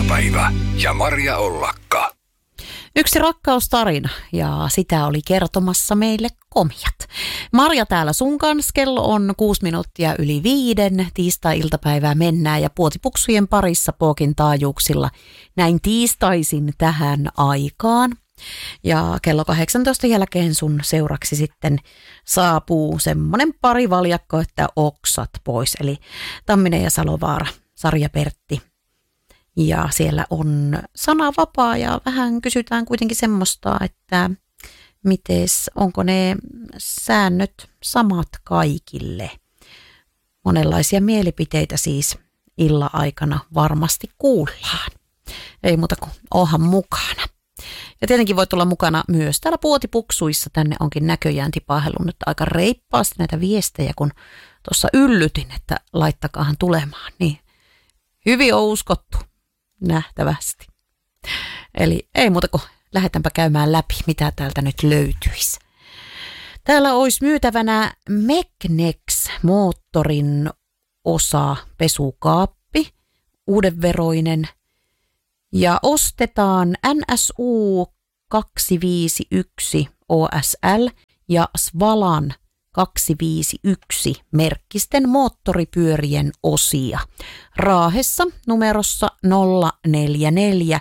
iltapäivä ja Maria Ollakka. Yksi rakkaustarina ja sitä oli kertomassa meille komijat. Marja täällä sun kanssa, kello on 5:06. Tiistai-iltapäivää mennään ja puotipuksujen parissa Pookin taajuuksilla näin tiistaisin tähän aikaan. Ja kello 18 jälkeen sun seuraksi sitten saapuu semmonen pari valjakko, että oksat pois. Eli Tamminen ja Salovaara, Sarja Pertti. Ja siellä on sanavapaa ja vähän kysytään kuitenkin semmoista, että onko ne säännöt samat kaikille. Monenlaisia mielipiteitä siis illan aikana varmasti kuullaan. Ei muuta kuin oohan mukana. Ja tietenkin voit olla mukana myös täällä puotipuksuissa. Tänne onkin näköjään tipahellut nyt aika reippaasti näitä viestejä, kun tuossa yllytin, että laittakaahan tulemaan. Niin hyvin on uskottu nähtävästi. Eli ei muuta kuin lähdetäänpä käymään läpi, mitä täältä nyt löytyisi. Täällä olisi myytävänä Meknex moottorin osa pesukaappi, uudenveroinen. Ja ostetaan NSU 251 OSL ja Svalan 251 merkkisten moottoripyörien osia. Raahessa numerossa 044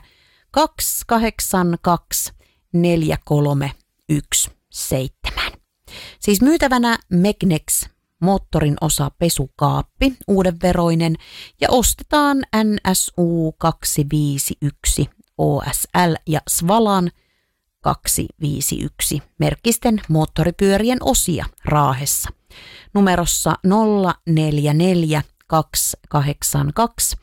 282 4317. Siis myytävänä Meknex moottorin osa pesukaappi, uudenveroinen, ja ostetaan NSU 251 OSL ja Svalan 251 merkkisten moottoripyörien osia Raahessa. Numerossa 044 282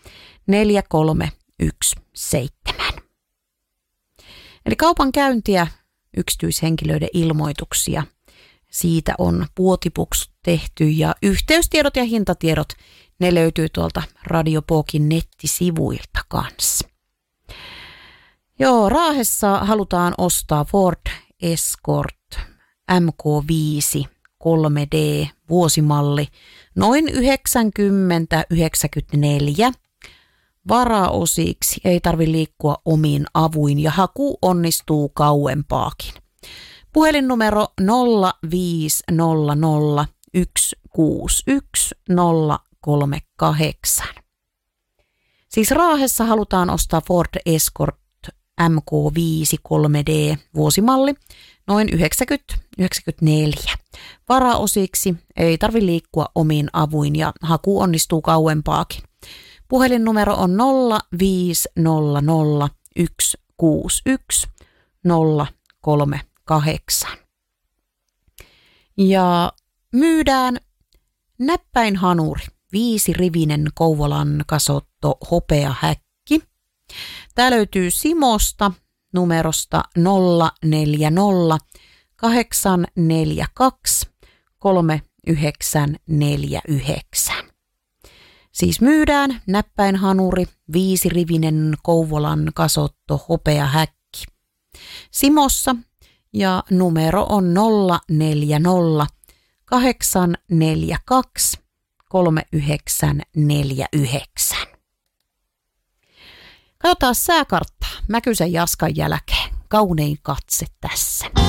4317. Eli kaupankäyntiä, yksityishenkilöiden ilmoituksia. Siitä on puotipuksut tehty ja yhteystiedot ja hintatiedot, ne löytyy tuolta Radio Pookin nettisivuilta kanssa. Joo, Raahessa halutaan ostaa Ford Escort MK5 3D vuosimalli noin 90-94. Varaosiksi ei tarvitse liikkua omiin avuin ja haku onnistuu kauempaakin. Puhelinnumero 0500 161 038. Siis Raahessa halutaan ostaa Ford Escort MK5 3D vuosimalli noin 90-94. Varaosiksi ei tarvitse liikkua omiin avuin ja haku onnistuu kauempaakin. Puhelinnumero on 0500 161 038. Ja myydään näppäinhanuri, 5-rivinen Kouvolan kasotto hopeahäkki. Tämä löytyy Simosta numerosta 040 842 3949. Siis myydään näppäinhanuri, 5-rivinen Kouvolan kasotto hopeahäkki Simossa ja numero on 040 842 3949. Katsotaan sääkarttaa Mäkysen Jaskan jälkeen. Kaunein katse tässä.